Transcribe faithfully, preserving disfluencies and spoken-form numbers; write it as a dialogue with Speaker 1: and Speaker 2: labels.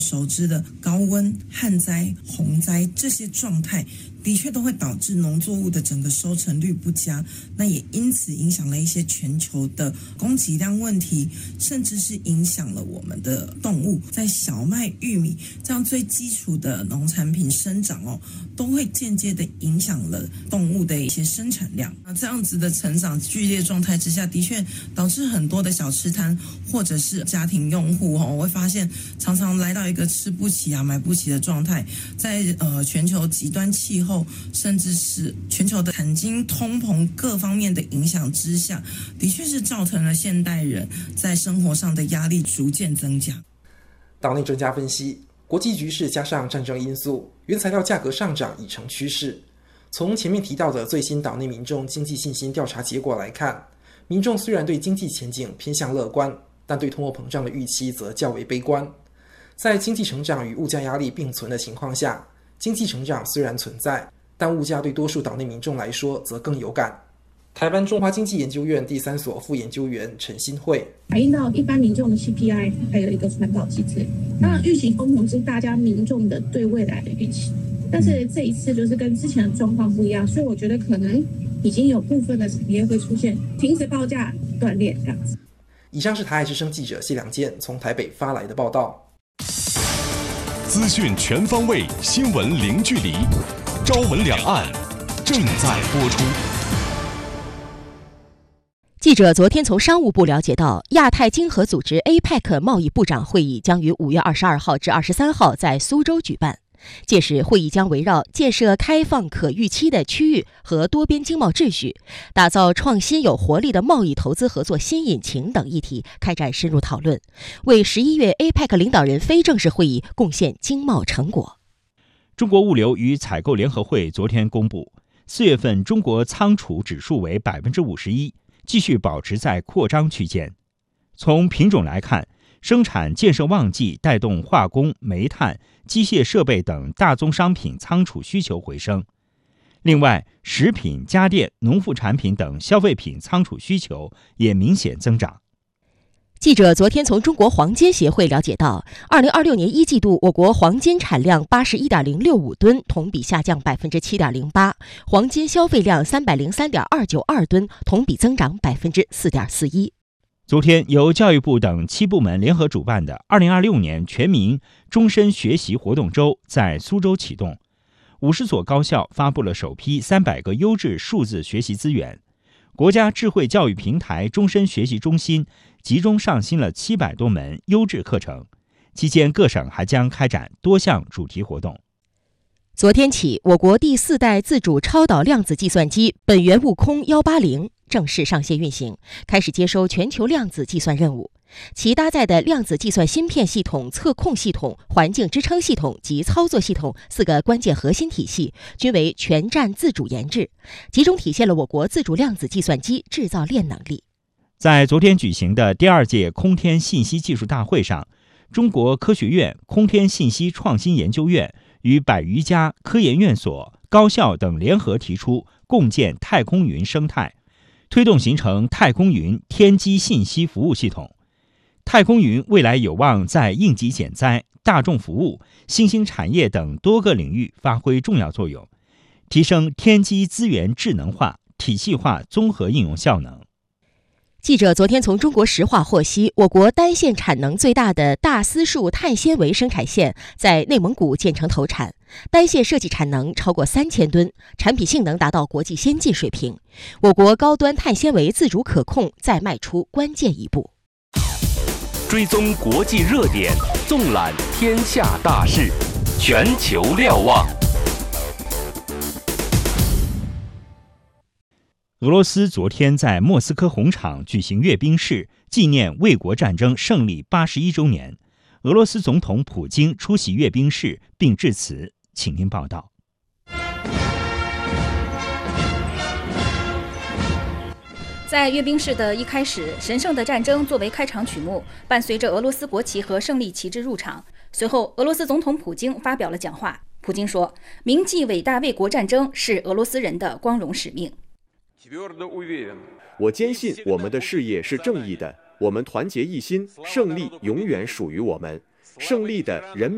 Speaker 1: 熟知的高温、旱灾、洪灾这些状态，的确都会导致农作物的整个收成率不佳，那也因此影响了一些全球的供给量问题，甚至是影响了我们的动物在小麦、玉米这样最基础的农产品生长哦，都会间接的影响了动物的一些生产量。那这样子的成长剧烈状态之下，的确导致很多的小吃摊或者是家庭用户哦，我会发现常常来到一个吃不起啊、买不起的状态，在呃全球极端气候，甚至是全球的产经、通膨各方面的影响之下，的确是造成了现代人在生活上的压力逐渐增加。
Speaker 2: 党内专家分析，国际局势加上战争因素，原材料价格上涨已成趋势。从前面提到的最新党内民众经济信心调查结果来看，民众虽然对经济前景偏向乐观，但对通货膨胀的预期则较为悲观。在经济成长与物价压力并存的情况下，经济成长虽然存在，但物价对多数党内民众来说则更有感。台湾中华经济研究院第三所副研究员陈新慧，
Speaker 3: 反映到一般民众的 C P I 还有一个传导机制。当然，预期通膨是大家民众的对未来的预期，但是这一次就是跟之前的状况不一样，所以我觉得可能已经有部分的产业会出现停止报价、断裂这样子。
Speaker 2: 以上是台爱之声记者谢良健从台北发来的报道。
Speaker 4: 资讯全方位，新闻零距离，朝闻两岸正在播出。
Speaker 5: 记者昨天从商务部了解到，亚太经合组织 A P E C 贸易部长会议将于五月二十二号至二十三号在苏州举办。届时，会议将围绕建设开放可预期的区域和多边经贸秩序，打造创新有活力的贸易投资合作新引擎等议题开展深入讨论，为十一月 A P E C 领导人非正式会议贡献经贸成果。
Speaker 6: 中国物流与采购联合会昨天公布，四月份中国仓储指数为百分之五十一，继续保持在扩张区间。从品种来看，生产建设旺季带动化工、煤炭、机械设备等大宗商品仓储需求回升。另外，食品、家电、农副产品等消费品仓储需求也明显增长。
Speaker 5: 记者昨天从中国黄金协会了解到，二零二六年一季度我国黄金产量八十一点零六五吨，同比下降百分之七点零八；黄金消费量三百零三点二九二吨，同比增长百分之四点四一。
Speaker 6: 昨天，由教育部等七部门联合主办的二零二六年全民终身学习活动周在苏州启动，五十所高校发布了首批三百个优质数字学习资源。国家智慧教育平台终身学习中心集中上新了七百多门优质课程，期间各省还将开展多项主题活动。
Speaker 5: 昨天起，我国第四代自主超导量子计算机本源悟空一八零正式上线运行，开始接收全球量子计算任务。其搭载的量子计算芯片系统、测控系统、环境支撑系统及操作系统四个关键核心体系均为全站自主研制，集中体现了我国自主量子计算机制造链能力。
Speaker 6: 在昨天举行的第二届空天信息技术大会上，中国科学院空天信息创新研究院与百余家科研院所、高校等联合提出共建太空云生态，推动形成太空云天基信息服务系统。太空云未来有望在应急减灾、大众服务、新兴产业等多个领域发挥重要作用，提升天基资源智能化、体系化综合应用效能。
Speaker 5: 记者昨天从中国石化获悉，我国单线产能最大的大丝树碳纤维生产线在内蒙古建成投产，单线设计产能超过三千吨，产品性能达到国际先进水平。我国高端碳纤维自主可控再迈出关键一步。
Speaker 4: 追踪国际热点，纵览天下大事，全球瞭望。
Speaker 6: 俄罗斯昨天在莫斯科红场举行阅兵式，纪念卫国战争胜利八十一周年。俄罗斯总统普京出席阅兵式并致辞，请听报道。
Speaker 7: 在阅兵式的一开始，神圣的战争作为开场曲目，伴随着俄罗斯国旗和胜利旗帜入场。随后，俄罗斯总统普京发表了讲话。普京说：“铭记伟大卫国战争是俄罗斯人的光荣使命。
Speaker 8: 我坚信我们的事业是正义的，我们团结一心，胜利永远属于我们。胜利的人民。”